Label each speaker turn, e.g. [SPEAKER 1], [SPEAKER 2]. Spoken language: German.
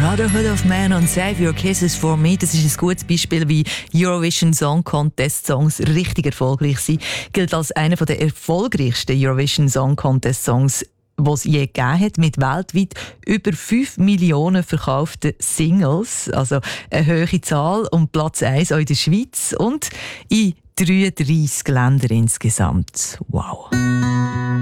[SPEAKER 1] Brotherhood of Man und Save Your Kisses for Me, das ist ein gutes Beispiel, wie Eurovision Song Contest Songs richtig erfolgreich sind. Gilt als einer der erfolgreichsten Eurovision Song Contest Songs, die es je gegeben hat, mit weltweit über 5 Millionen verkauften Singles. Also eine hohe Zahl und Platz 1 auch in der Schweiz und in 33 Ländern insgesamt. Wow.